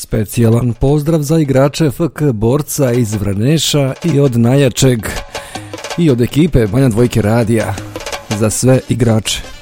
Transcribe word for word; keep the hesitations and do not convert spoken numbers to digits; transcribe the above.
Specijalan pozdrav za igrače F K Borca iz Vrneša i od najjačeg i od ekipe Banja Dvojke radija za sve igrače.